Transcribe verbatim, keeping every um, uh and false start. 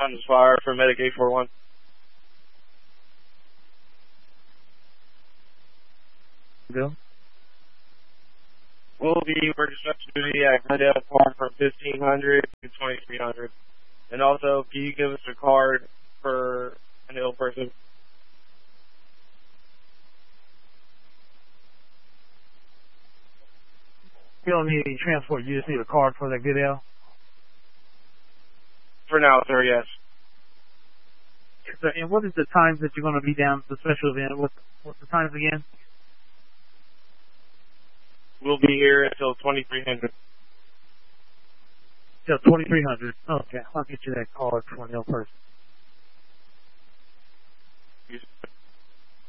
on this fire for Medic eight four one. Bill? We'll be working special duty at Glendale Park from fifteen hundred to twenty-three hundred. And also, can you give us a card for an ill person? You don't need any transport. You just need a card for that Goodell? For now, sir, yes. So, and what is the times that you're going to be down at the special event? What, what's the times again? We'll be here until twenty-three hundred. Till twenty-three hundred. Okay, I'll get you that card for an ill person. Yes.